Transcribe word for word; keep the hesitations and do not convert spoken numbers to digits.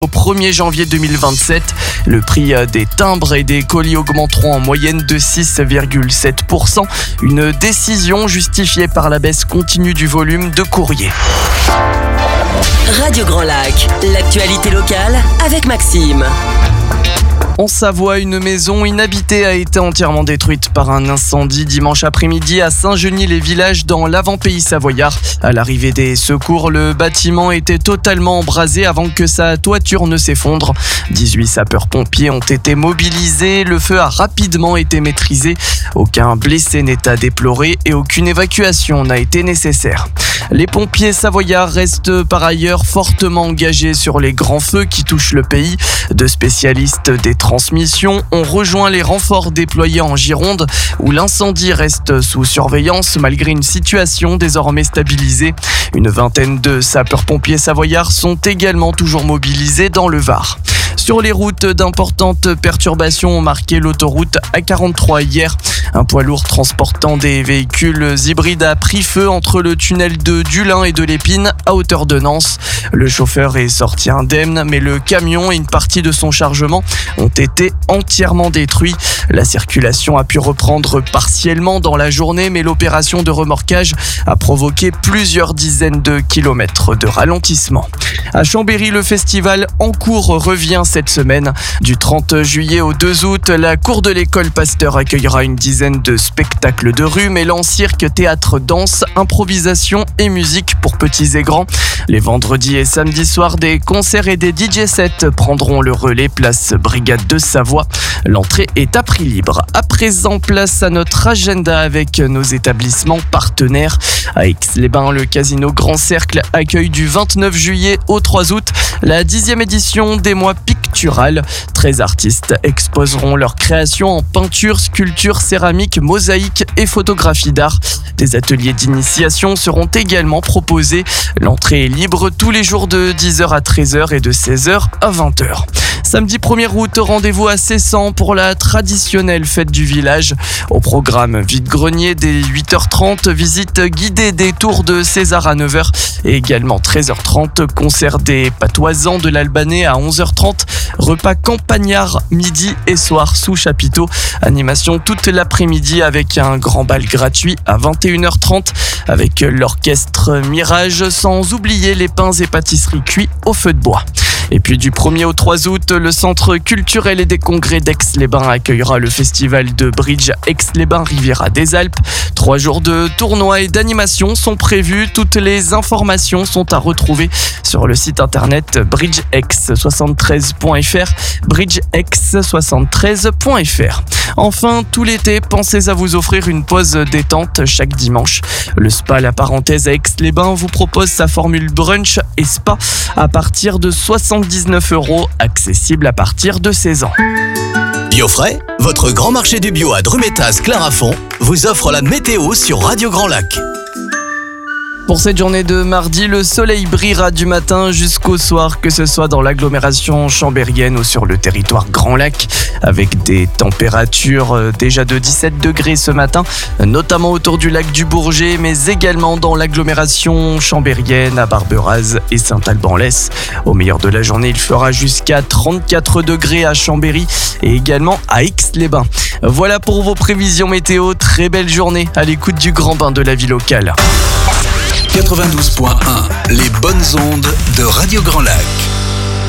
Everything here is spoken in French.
Au premier janvier deux mille vingt-sept, le prix des timbres et des colis augmenteront en moyenne de six virgule sept pour cent. Une décision justifiée par la baisse continue du volume de courrier. Radio Grand Lac, l'actualité locale avec Maxime. En Savoie, une maison inhabitée a été entièrement détruite par un incendie dimanche après-midi à Saint-Genis-les-Villages dans l'avant-pays savoyard. À l'arrivée des secours, le bâtiment était totalement embrasé avant que sa toiture ne s'effondre. dix-huit sapeurs-pompiers ont été mobilisés. Le feu a rapidement été maîtrisé. Aucun blessé n'est à déplorer et aucune évacuation n'a été nécessaire. Les pompiers savoyards restent par ailleurs fortement engagés sur les grands feux qui touchent le pays. Deux spécialistes des transmissions ont rejoint les renforts déployés en Gironde où l'incendie reste sous surveillance malgré une situation désormais stabilisée. Une vingtaine de sapeurs-pompiers savoyards sont également toujours mobilisés dans le Var. Sur les routes, d'importantes perturbations ont marqué l'autoroute A quarante-trois hier. Un poids lourd transportant des véhicules hybrides a pris feu entre le tunnel de Dulin et de l'Épine à hauteur de Nance. Le chauffeur est sorti indemne, mais le camion et une partie de son chargement ont été entièrement détruits. La circulation a pu reprendre partiellement dans la journée, mais l'opération de remorquage a provoqué plusieurs dizaines de kilomètres de ralentissement. À Chambéry, le festival En Cours revient cette semaine. Du trente juillet au deux août, la cour de l'école Pasteur accueillera une dizaine de spectacles de rue mêlant cirque, théâtre, danse, improvisation et musique pour petits et grands. Les vendredis et samedis soirs, des concerts et des D J sets prendront le relais place Brigade de Savoie. L'entrée est à prix libre. À présent, place à notre agenda avec nos établissements partenaires. À Aix-les-Bains, le Casino Grand Cercle accueille du vingt-neuf juillet au trois août la dixième édition des mois pictural. treize artistes exposeront leurs créations en peinture, sculpture, céramique, mosaïque et photographie d'art. Des ateliers d'initiation seront également proposés. L'entrée est libre tous les jours de dix heures à treize heures et de seize heures à vingt heures. Samedi premier août, rendez-vous à Cessan pour la traditionnelle fête du village. Au programme vide-grenier dès huit heures trente, visite guidée des tours de César à neuf heures et également treize heures trente, concert des patoisans de l'Albanais à onze heures trente, repas campagnard midi et soir sous chapiteau, animation toute l'après-midi avec un grand bal gratuit à vingt et une heures trente avec l'orchestre Mirage, sans oublier les pains et pâtisseries cuits au feu de bois. Et puis du premier au trois août, le Centre culturel et des congrès d'Aix-les-Bains accueillera le festival de bridge Aix-les-Bains Riviera des Alpes. Trois jours de tournois et d'animation sont prévus. Toutes les informations sont à retrouver sur le site internet bridge x soixante-treize point f r, bridge x soixante-treize point f r. Enfin, tout l'été, pensez à vous offrir une pause détente chaque dimanche. Le spa La Parenthèse à Aix-les-Bains vous propose sa formule brunch et spa à partir de soixante-dix-neuf euros, accessible à partir de seize ans. Biofrais, votre grand marché du bio à Drumettaz-Clarafond, vous offre la météo sur Radio Grand Lac. Pour cette journée de mardi, le soleil brillera du matin jusqu'au soir, que ce soit dans l'agglomération chambérienne ou sur le territoire Grand Lac, avec des températures déjà de dix-sept degrés ce matin, notamment autour du lac du Bourget, mais également dans l'agglomération chambérienne, à Barberaz et Saint-Alban-Lès. Au meilleur de la journée, il fera jusqu'à trente-quatre degrés à Chambéry et également à Aix-les-Bains. Voilà pour vos prévisions météo. Très belle journée à l'écoute du grand bain de la vie locale. quatre-vingt-douze point un, les bonnes ondes de Radio Grand Lac.